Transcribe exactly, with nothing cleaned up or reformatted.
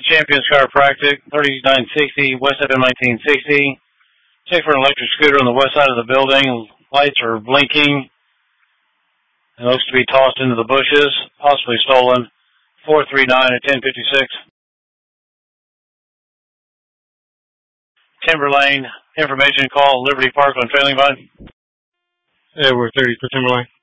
Champions Chiropractic, thirty-nine sixty West F M nineteen sixty. Check for an electric scooter on the west side of the building. Lights are blinking. It looks to be tossed into the bushes, possibly stolen. four three nine at ten fifty-six. Timber Lane, information call, Liberty Park on Trailing Vine. Yeah, we're thirty for Timber Lane.